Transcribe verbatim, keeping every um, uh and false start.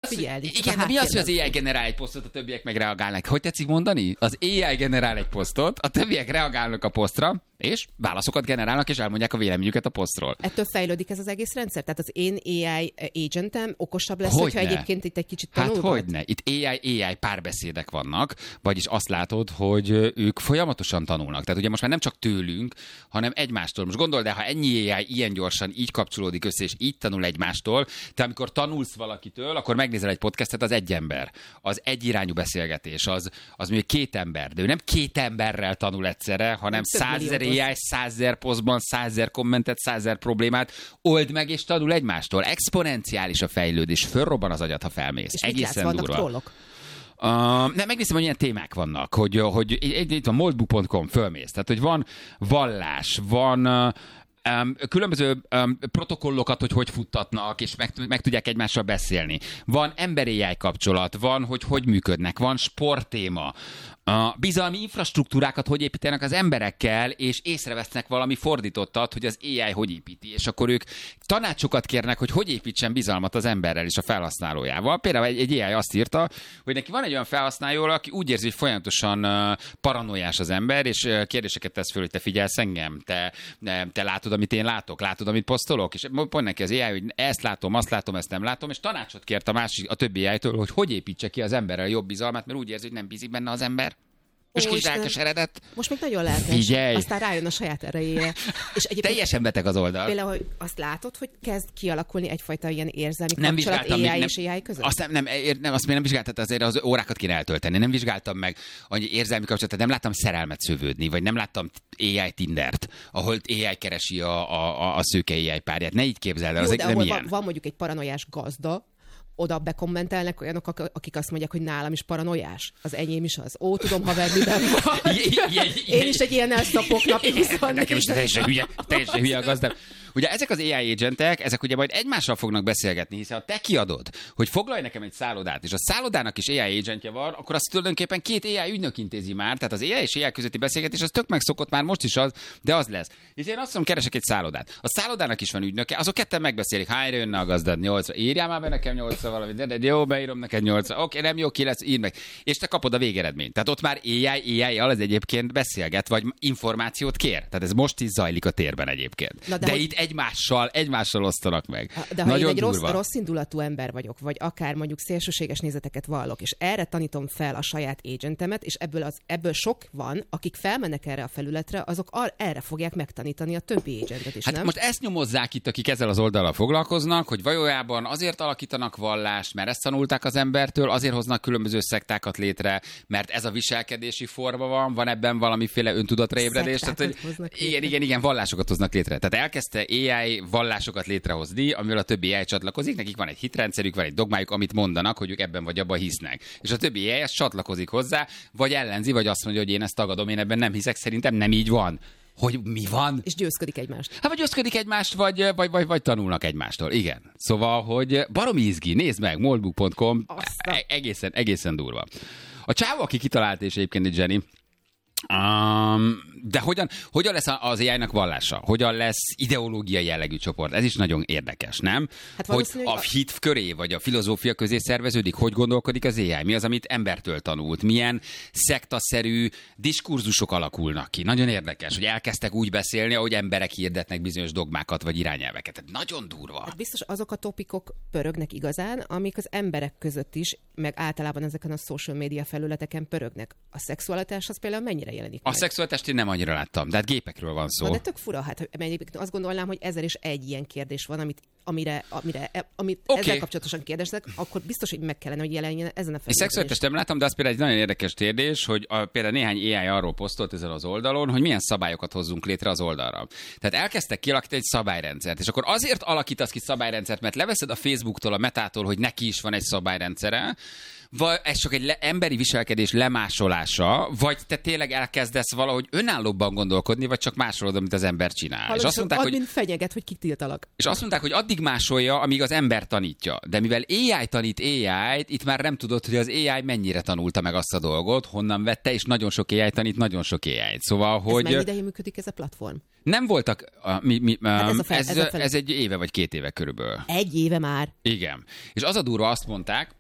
figyelni. Igen, de mi az, hogy az á i generál egy posztot, a többiek meg reagálnak? Hogy tetszik mondani? Az á i generál egy posztot, a többiek reagálnak a posztra, és válaszokat generálnak, és elmondják a véleményüket a posztról. Ettől fejlődik ez az egész rendszer? Tehát az én á i agentem okosabb lesz, Hogyne. hogyha egyébként itt egy kicsit tanulgat? Hát hogyne. Itt á i, á i párbeszédek vannak, vagyis azt látod, hogy ők folyamatosan tanulnak. Tehát ugye most már nem csak tőlünk, hanem egymástól. Most gondold el, ha ennyi á i ilyen gyorsan így kapcsolódik össze, és így tanul egymástól, te amikor tanulsz valakitől, akkor megnézel egy podcastet, az egy ember. Az egyirányú beszélgetés, az, az még két ember. De ő nem két emberrel tanul egyszerre, hanem százezer á i, százezer posztban, százezer kommentet, százezer problémát old meg, és tanul egymástól. Exponenciális a fejlődés, fölrobban az agyat, ha felmész. És egészen mit durva. trollok? Uh, nem, megnézem, hogy ilyen témák vannak, hogy, hogy itt van moldbook pont com, fölmész. Tehát, hogy van vallás, van... Uh, Um, különböző um, protokollokat, hogy hogy futtatnak, és meg, meg tudják egymással beszélni. Van emberi á i kapcsolat, van, hogy hogy működnek, van sporttéma, a bizalmi infrastruktúrákat hogy építenek az emberekkel, és észrevesznek valami fordítottat, hogy az á i hogy építi, és akkor ők tanácsokat kérnek, hogy hogy építsen bizalmat az emberrel és a felhasználójával. Például egy, egy á i azt írta, hogy neki van egy olyan felhasználó, aki úgy érzi, hogy folyamatosan uh, paranoiás az ember, és uh, kérdéseket tesz föl, hogy te figyelsz engem, te, ne, te látod, amit én látok, látod, amit posztolok, és pont neki az á i, hogy ezt látom, azt látom, ezt nem látom, és tanácsot kért a másik, a többi á i-től, hogy hogy építse ki az emberrel jobb bizalmat, mert úgy érzi, hogy nem bízik benne az ember. És kis rákeseredett. Most még nagyon lelkes. Figyelj. Aztán rájön a saját erejére. És teljesen beteg az oldal. Például, hogy azt látod, hogy kezd kialakulni egyfajta ilyen érzelmi nem kapcsolat á i nem, és á i között? Azt nem, nem, nem, azt még nem vizsgáltam, azért az órákat kéne eltölteni. Nem vizsgáltam meg, hogy érzelmi kapcsolatot, nem láttam szerelmet szövődni, vagy nem láttam á i Tindert, ahol á i keresi a, a, a szőke á i párját. Ne így képzeld el, az Jó, egy, de nem ahol ilyen. van, van mondjuk egy paranoiás gazda, oda bekommentelnek olyanok, akik azt mondják, hogy nálam is paranoiás. Az enyém is az. Ó, tudom, haver, miben van. Én is egy ilyen elszapok napi huszonnégy. Nekem is teljesen hülye, teljesen hülye a gazdám. Ugye ezek az á i agentek, ezek ugye majd egymással fognak beszélgetni, hiszen ha te kiadod, hogy foglalj nekem egy szállodát, és a szállodának is á i agentje van, akkor azt tulajdonképpen két á i ügynök intézi már, tehát az á i és á i közötti beszélgetés az tök megszokott már most is az, de az lesz. És én azt mondom, keresek egy szállodát. A szállodának is van ügynöke, azok ketten megbeszélik, hányra jönne a gazdad, nyolcra. Írjál már be nekem nyolcra valamit, de, de jó, beírom neked nyolcra. Oké, nem jó, ki lesz, írd meg. És te kapod a végeredményt. Tehát ott már á i, á i-al az egyébként beszélget, vagy információt kér. Tehát ez most is zajlik a térben egyébként. Na, de de hogy... itt egymással, egymással osztanak meg. De ha nagyon én egy rossz, durva. rossz indulatú ember vagyok, vagy akár mondjuk szélsőséges nézeteket vallok, és erre tanítom fel a saját agentemet, és ebből, az, ebből sok van, akik felmennek erre a felületre, azok ar- erre fogják megtanítani a többi agentet is, hát nem? Most ezt nyomozzák itt, akik ezzel az oldalal foglalkoznak, hogy valójában azért alakítanak vallást, mert ezt tanulták az embertől, azért hoznak különböző szektákat létre, mert ez a viselkedési forma van, van ebben valamiféle öntudatra ébredés. Tehát, hogy igen, igen, igen, vallásokat hoznak létre. Tehát elkezdte á i vallásokat létrehozni, amivel a többi á i csatlakozik, nekik van egy hitrendszerük, van egy dogmájuk, amit mondanak, hogy ők ebben vagy abban hisznek. És a többi á i ezt csatlakozik hozzá, vagy ellenzi, vagy azt mondja, hogy én ezt tagadom, én ebben nem hiszek, szerintem nem így van. Hogy mi van? És győzködik egymást. Hát vagy győzködik egymást, vagy, vagy, vagy, vagy tanulnak egymástól. Igen. Szóval, hogy baromi izgi, nézd meg, moldbook pont com, e- egészen, egészen durva. A csávó, aki kitalált, és egyébként egy zseni, Um, de hogyan, hogyan lesz az á i-nak vallása? Hogyan lesz ideológiai jellegű csoport? Ez is nagyon érdekes, nem? Hát hogy a hit köré, vagy a filozófia közé szerveződik? Hogy gondolkodik az á i? Mi az, amit embertől tanult? Milyen szektaszerű diskurzusok alakulnak ki? Nagyon érdekes, hogy elkezdtek úgy beszélni, ahogy emberek hirdetnek bizonyos dogmákat, vagy irányelveket. Tehát nagyon durva. Hát biztos azok a topikok pörögnek igazán, amik az emberek között is, meg általában ezeken a social media felületeken pörögnek. A szexualitás az például mennyire jelenik A meg? szexualitást én nem annyira láttam, de hát gépekről van szó. Na, de tök fura, hát azt gondolnám, hogy ezer és egy ilyen kérdés van, amit, amire, amire, amit okay. ezzel kapcsolatosan kérdeztek, akkor biztos, hogy meg kellene, hogy jelenjen ezen a felületen. Szexualitást nem láttam, de az például egy nagyon érdekes kérdés, hogy a, például néhány á i arról posztolt ezen az oldalon, hogy milyen szabályokat hozzunk létre az oldalra. Tehát elkezdtek kialakítani egy szabályrendszert, és akkor azért alakítasz ki szabályrendszert, mert leveszed a Facebooktól, a Metától, hogy neki is van egy szabályrendszere, vagy ez csak egy le- emberi viselkedés lemásolása, vagy te tényleg elkezdesz valahogy önállóbban gondolkodni, vagy csak másolod, amit az ember csinál. Hallod, és azt mondták, hogy fenyeget, hogy kitiltalak. És azt mondták, hogy addig másolja, amíg az ember tanítja. De mivel á i tanít á i-t, itt már nem tudod, hogy az á i mennyire tanulta meg azt a dolgot, honnan vette, és nagyon sok á i tanít nagyon sok á i-t. Szóval, hogy... Ez mennyi ideje működik ez a platform? Nem voltak... A, mi, mi, hát ez, a fel, ez, ez, a fel... ez egy éve vagy két éve körülbelül. Egy éve már? Igen. És az a durva, azt mondták,